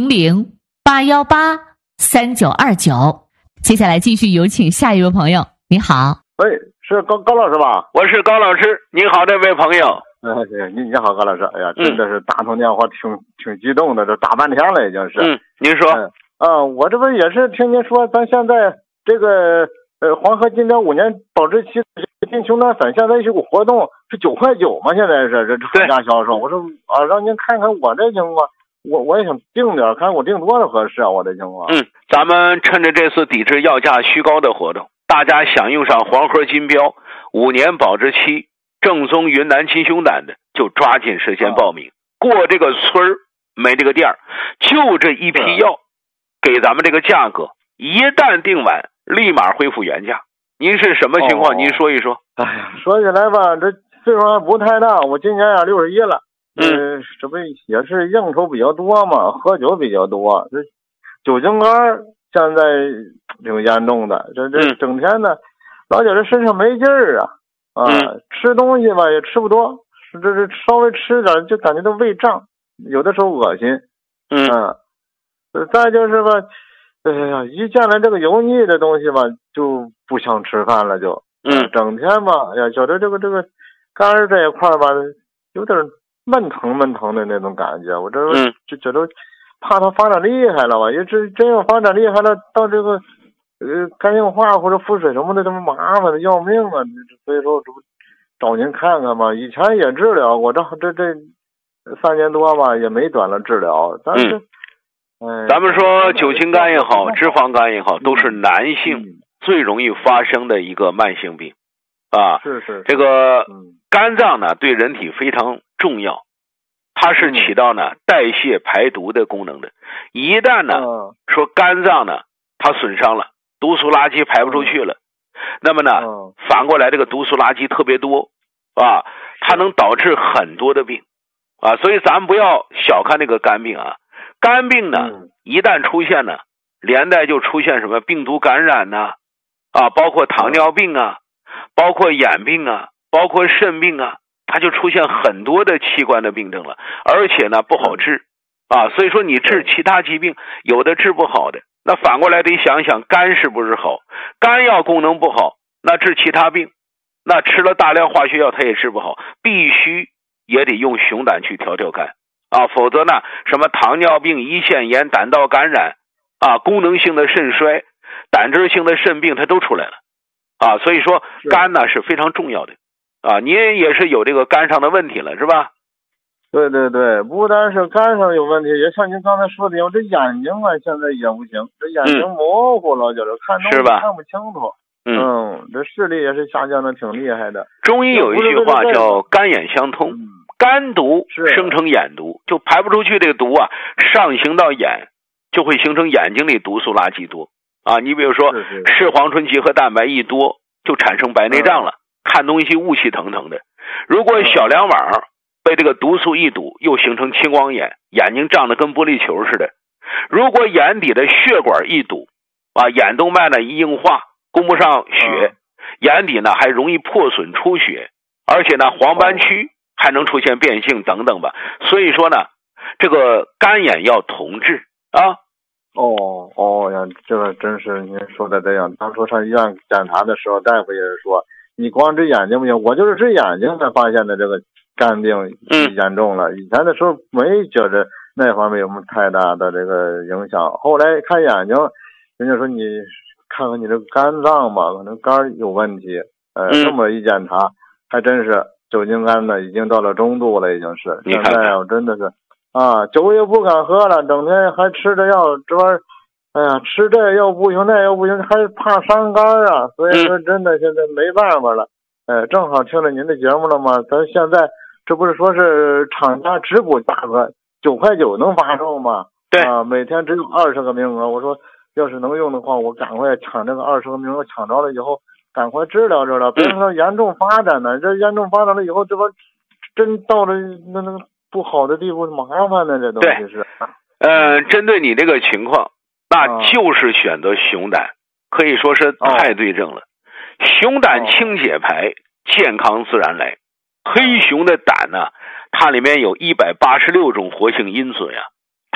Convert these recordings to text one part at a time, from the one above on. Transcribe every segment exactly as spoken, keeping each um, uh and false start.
零零八幺八三九二九。接下来继续有请下一位朋友。你好， 喂，是高高老师吧？ 我是高老师，你好，这位朋友。 哎，你你好，高老师。哎呀，真的是打通电话挺、嗯、挺激动的，这大半天了已经是。 嗯，您说。 嗯、啊，我这不也是听您说，咱现在这个呃黄河金标五年保质期金熊胆粉现在有个活动是九块九嘛？现在是这厂家销售。我说啊，让您看看我这情况，我我也想定点，看我定多少合适啊？我这情况。 嗯，咱们趁着这次抵制药价虚高的活动，大家享用上黄河金标五年保质期正宗云南金熊胆的，就抓紧时间报名。啊、过这个村儿没这个店儿，就这一批药，给咱们这个价格，一旦定完，立马恢复原价。您是什么情况？哦、您说一说。 哎呀，说起来吧，这岁数还不太大，我今年呀六十一了。嗯，这不也是应酬比较多嘛，喝酒比较多，这酒精肝现在挺严重的，这这整天呢，嗯、老觉得身上没劲儿啊，啊，嗯、吃东西吧也吃不多，这这稍微吃点就感觉到胃胀，有的时候恶心， 嗯， 啊、再就是吧，哎呀，一见了这个油腻的东西吧，就不想吃饭了就， 嗯， 整天吧，呀，觉得这个这个肝儿这一块吧，有点闷疼闷疼的那种感觉，我这就觉得怕它发展厉害了吧，因为这真要发展厉害了，到这个呃肝硬化或者腹水什么的，这么麻烦的要命啊！所以说这不找您看看嘛。以前也治疗过，这这这三年多吧，也没短了治疗。但是， 嗯，哎、咱们说酒精肝也好，脂肪肝也好，都是男性最容易发生的一个慢性病啊。 是是。 这个肝脏呢，对人体非常重要，它是起到呢代谢排毒的功能的。一旦呢、嗯、说肝脏呢它损伤了，毒素垃圾排不出去了，嗯、那么呢、嗯、反过来这个毒素垃圾特别多啊，它能导致很多的病啊，所以咱们不要小看这个肝病啊。肝病呢、嗯、一旦出现呢，连带就出现什么病毒感染呐 啊, 啊，包括糖尿病啊，包括眼病啊，包括肾病啊。它就出现很多的器官的病症了，而且呢不好治啊，所以说你治其他疾病有的治不好的，那反过来得想想肝是不是好，肝要功能不好，那治其他病，那吃了大量化学药它也治不好，必须也得用熊胆去调调肝啊，否则呢什么糖尿病、胰腺炎、胆道感染啊，功能性的肾衰、胆汁性的肾病它都出来了啊，所以说肝呢是非常重要的。啊，您也是有这个肝上的问题了，是吧？ 对对对，不单是肝上有问题，也像您刚才说的，我这眼睛啊现在也不行，这眼睛模糊了，就是看东西看不清楚。嗯, 嗯，这视力也是下降的挺厉害的。 中医有一句话叫肝眼相通，嗯、肝毒生成眼毒，就排不出去这个毒啊，上行到眼，就会形成眼睛里毒素垃圾多啊。你比如说， 是是视黄醇结合蛋白一多，就产生白内障了。嗯，看东西雾气腾腾的，如果小两网被这个毒素一堵，又形成青光眼，眼睛胀得跟玻璃球似的。如果眼底的血管一堵啊，眼动脉呢一硬化，供不上血，眼底呢还容易破损出血，而且呢黄斑区还能出现变性等等吧。所以说呢，这个干眼要同治啊。 哦哦呀，这个真是您说的这样。当初上医院检查的时候，大夫也是说，你光治眼睛不行，我就是治眼睛才发现的这个肝病严重了。嗯、以前的时候没觉得那方面有什么太大的这个影响，后来看眼睛，人家说你看看你这个肝脏吧，可能肝有问题。呃，这么一检查，还真是酒精肝呢，已经到了中度了，已经是。现在我真的是啊，酒也不敢喝了，整天还吃着药，这玩意儿。哎呀，吃这又不行，那又不行，还怕伤肝啊！所以说，真的现在没办法了。呃，正好听了您的节目了嘛，咱现在这不是说是厂家直补价格九块九能发售吗？ 对啊，每天只有二十个名额。我说，要是能用的话，我赶快抢这个二十个名额，抢着了以后，赶快治疗治疗，别说严重发展呢。这严重发展了以后，这不真到了那那个不好的地步，麻烦呢，这东西是。 呃，针对你这个情况。那就是选择熊胆，可以说是太对症了。熊胆清解排，健康自然来。黑熊的胆呢，它里面有一百八十六种活性因子呀，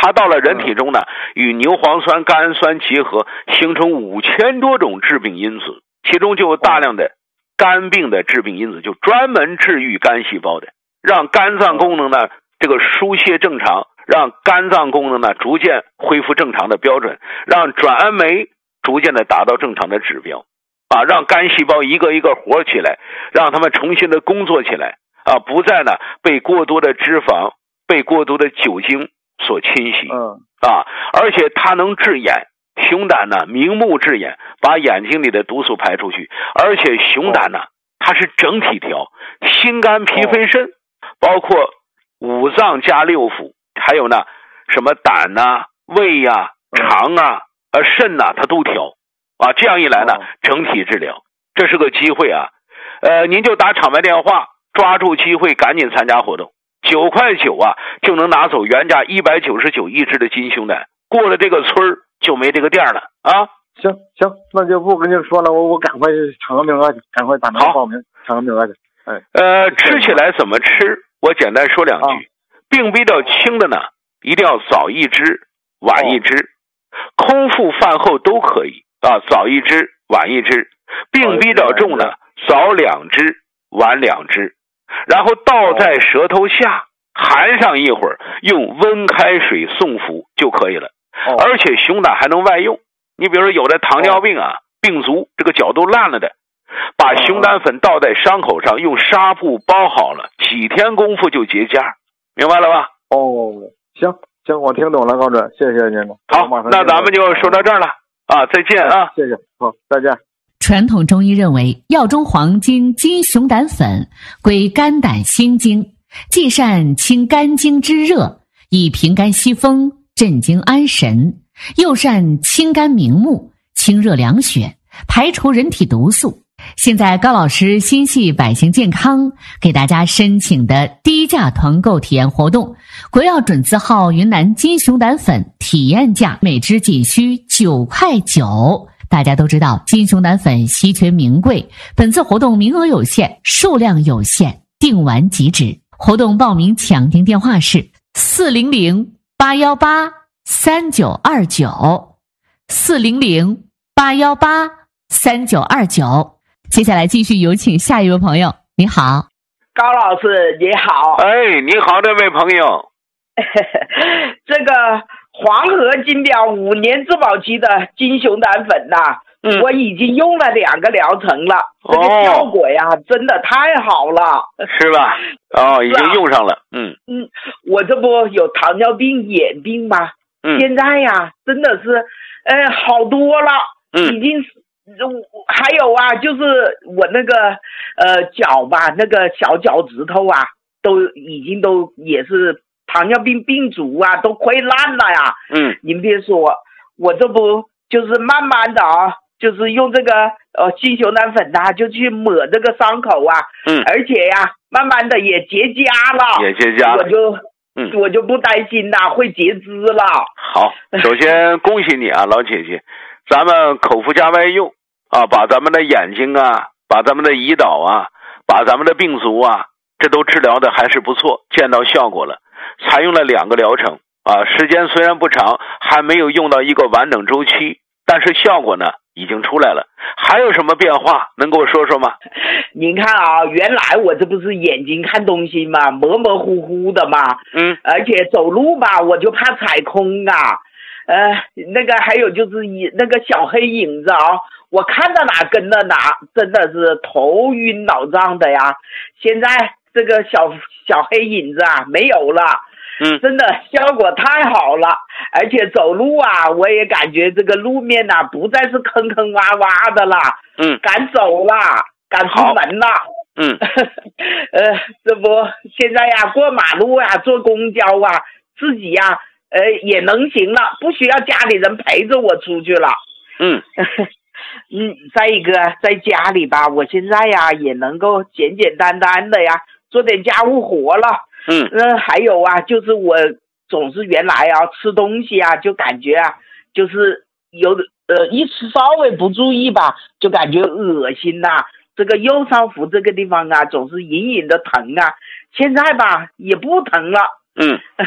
它到了人体中呢，与牛磺酸、甘氨酸结合，形成五千多种致病因子，其中就有大量的肝病的致病因子，就专门治愈肝细胞的，让肝脏功能呢这个疏泄正常，让肝脏功能呢逐渐恢复正常的标准，让转氨酶逐渐的达到正常的指标，啊，让肝细胞一个一个活起来，让他们重新的工作起来，啊，不再呢被过多的脂肪、被过多的酒精所侵袭， 嗯， 啊，而且它能治眼，熊胆呢明目治眼，把眼睛里的毒素排出去，而且熊胆呢它是整体调，心肝脾肺肾，包括五脏加六腑，还有呢什么胆呐、胃呀、肠啊、呃肾呐，它都调，啊，这样一来呢整体治疗，这是个机会啊，呃，您就打场外电话，抓住机会赶紧参加活动。九块九啊，就能拿走原价一百九十九一只的金熊胆，过了这个村儿就没这个店了啊！ 行行，那就不跟你说了，我我赶快抢个名额去，赶快打电话报名，抢个名额去。哎， 呃，吃起来怎么吃？我简单说两句。啊、病比较轻的呢，一定要早一支，晚一支，哦、空腹饭后都可以啊，早一支，晚一支。病比较重的，早两支，晚两支。然后倒在舌头下，含上一会儿，用温开水送服就可以了。哦、而且熊胆还能外用，你比如说有的糖尿病啊，哦、病足，这个脚都烂了的，把熊胆粉倒在伤口上，用纱布包好了，几天功夫就结痂，明白了吧？ 哦，行行，我听懂了，高准，谢谢您了。 好，那咱们就说到这儿了啊，再见啊， 谢谢，好，再见。 传统中医认为，药中黄金金熊胆粉归肝胆心经，既善清肝经之热，以平肝息风，镇惊安神，又善清肝明目，清热凉血，排除人体毒素。现在高老师心系百姓健康，给大家申请的低价团购体验活动，国药准字号云南金熊胆粉体验价每支仅需九块九。大家都知道金熊胆粉稀缺名贵，本次活动名额有限，数量有限，订完即止。活动报名抢订电话是四零零八幺八三九二九，四零零八幺八三九二九。接下来继续有请下一位朋友。你好， 高老师你好。 哎，你好，这位朋友。 这个黄河金标五年质保期的金熊胆粉呐、啊嗯，我已经用了两个疗程了，这个效果呀、哦、真的太好了， 是吧？哦，已经用上了。嗯嗯，我这不有糖尿病、眼病吗？嗯，现在呀真的是呃好多了，嗯，已经还有啊，就是我那个呃脚吧，那个小脚趾头啊，都已经都也是糖尿病病足啊，都溃烂了呀。嗯，您别说，我这不就是慢慢的啊，就是用这个呃金熊胆粉呐、啊，就去抹这个伤口啊。嗯，而且呀，慢慢的也结痂了， 也结痂了， 我就嗯我就不担心呐、啊，会截肢了。 好，首先恭喜你啊，老姐姐，咱们口服加外用啊，把咱们的眼睛啊，把咱们的胰岛啊，把咱们的病足啊，这都治疗的还是不错，见到效果了。采用了两个疗程啊，时间虽然不长，还没有用到一个完整周期，但是效果呢已经出来了。还有什么变化能跟我说说吗？ 您看啊，原来我这不是眼睛看东西嘛，模模糊糊的嘛，嗯，而且走路吧，我就怕踩空啊，呃，那个还有就是一那个小黑影子啊，我看到哪跟到哪，真的是头晕脑胀的呀。现在这个小小黑影子啊没有了，嗯，真的效果太好了，而且走路啊，我也感觉这个路面呐、啊、不再是坑坑洼洼的了，嗯，敢走了，敢出门了，嗯，呃，这不现在呀过马路啊，坐公交啊，自己呀、啊、呃也能行了，不需要家里人陪着我出去了，嗯。嗯，再一个在家里吧，我现在呀也能够简简单单的呀做点家务活了。嗯，呃，还有啊，就是我总是原来啊吃东西啊就感觉啊就是有呃一吃稍微不注意吧，就感觉恶心呐、啊，这个右上腹这个地方啊总是隐隐的疼啊，现在吧也不疼了。嗯，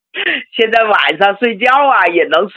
现在晚上睡觉啊也能